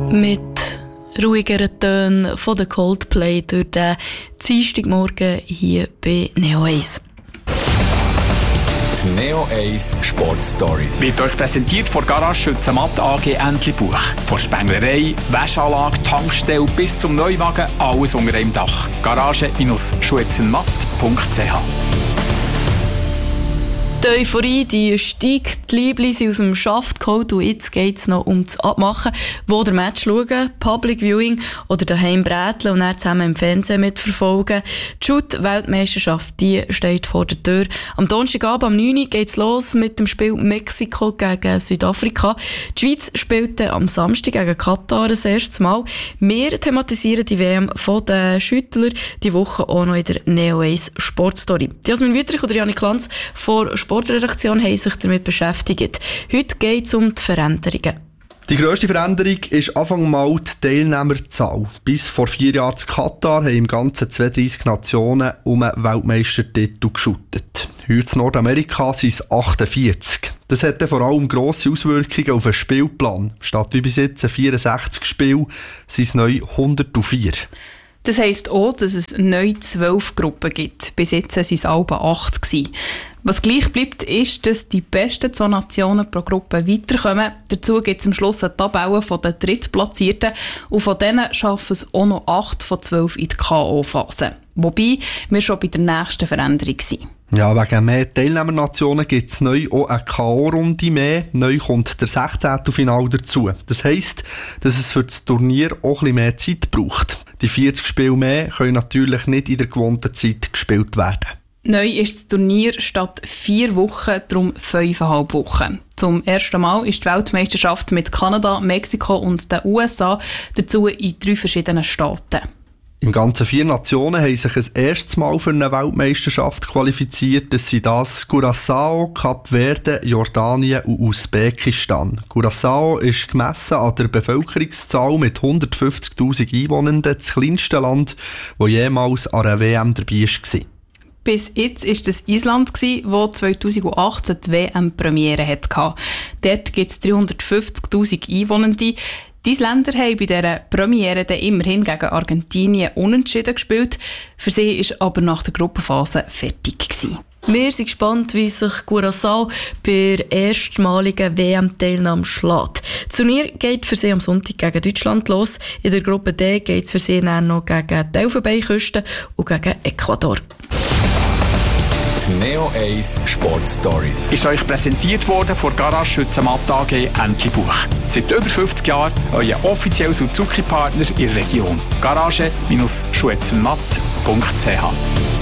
Mit ruhigeren Tönen von der Coldplay durch den Dienstagmorgen hier bei Neo 1. Die Neo 1 Sportstory wird euch präsentiert von Garage Schützenmatt AG Entlebuch. Von Spenglerei, Wäschanlage, Tankstelle bis zum Neuwagen, alles unter einem Dach. Garage-schützenmatt.ch. Die Euphorie, die steigt, die Liebli sind aus dem Schaft geholt und jetzt geht es noch ums Abmachen, wo der Match schauen, Public Viewing oder daheim bräteln und dann zusammen im Fernsehen mitverfolgen. Die Shoot-Weltmeisterschaft, die steht vor der Tür. Am Donnerstagabend am 9 Uhr geht es los mit dem Spiel Mexiko gegen Südafrika. Die Schweiz spielte am Samstag gegen Katar das erste Mal. Wir thematisieren die WM von den Schüttlern die Woche auch noch in der Neo 1 Sportstory. Jasmin Wüttrich oder Janik Lanz von Sportredaktion haben sich damit beschäftigt. Heute geht es um die Veränderungen. Die grösste Veränderung ist Anfang Mai die Teilnehmerzahl. Bis vor 4 Jahren in Katar haben im Ganzen 32 Nationen um einen Weltmeistertitel geschuttet. Heute in Nordamerika sind es 48. Das hat vor allem grosse Auswirkungen auf den Spielplan. Statt wie bis jetzt 64 Spiele sind es neu 104. Das heisst auch, dass es neu 12 Gruppen gibt. Bis jetzt waren es alle 8 gewesen. Was gleich bleibt, ist, dass die besten 2 Nationen pro Gruppe weiterkommen. Dazu gibt es am Schluss eine Tabelle von den Drittplatzierten und von denen schaffen es auch noch 8 von 12 in die K.O.-Phase. Wobei wir schon bei der nächsten Veränderung sind. Ja, wegen mehr Teilnehmernationen gibt es neu auch eine K.O.-Runde mehr. Neu kommt der 16. Final dazu. Das heisst, dass es für das Turnier auch ein bisschen mehr Zeit braucht. Die 40 Spiele mehr können natürlich nicht in der gewohnten Zeit gespielt werden. Neu ist das Turnier statt 4 Wochen, darum 5,5 Wochen. Zum ersten Mal ist die Weltmeisterschaft mit Kanada, Mexiko und den USA, dazu in 3 verschiedenen Staaten. Im ganzen 4 Nationen haben sich ein erstes Mal für eine Weltmeisterschaft qualifiziert. Das sind Curaçao, Kap Verde, Jordanien und Usbekistan. Curaçao ist gemessen an der Bevölkerungszahl mit 150'000 Einwohnern das kleinste Land, das jemals an einer WM dabei war. Bis jetzt war das Island, das 2018 die WM-Premiere hatte. Dort gibt es 350'000 Einwohnende. Diese Länder haben bei dieser Premiere dann immerhin gegen Argentinien unentschieden gespielt. Für sie war aber nach der Gruppenphase fertig gewesen. Wir sind gespannt, wie sich Curaçao bei der erstmaligen WM-Teilnahme schlägt. Das Turnier geht für sie am Sonntag gegen Deutschland los. In der Gruppe D geht es für sie dann noch gegen die Elfenbeinküste und gegen Ecuador. Die Neo 1 Sportstory ist euch präsentiert worden von Garage Schützenmatt AG Entlebuch. Seit über 50 Jahren euer offizieller Suzuki-Partner in der Region. Garage-schützenmatt.ch.